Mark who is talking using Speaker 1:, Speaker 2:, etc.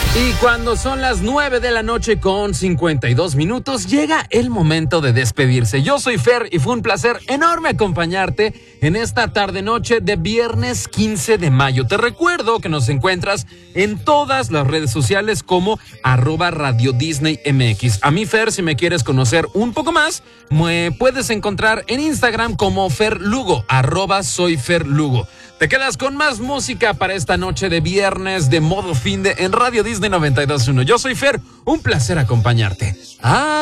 Speaker 1: Y cuando son las 9 de la noche con 52 minutos, llega el momento de despedirse. Yo soy Fer y fue un placer enorme acompañarte en esta tarde-noche de viernes 15 de mayo. Te recuerdo que nos encuentras en todas las redes sociales como @Radio Disney MX. A mí, Fer, si me quieres conocer un poco más, me puedes encontrar en Instagram como Fer Lugo, @soyferlugo. Te quedas con más música para esta noche de viernes de modo finde en Radio Disney 92.1. Yo soy Fer, un placer acompañarte.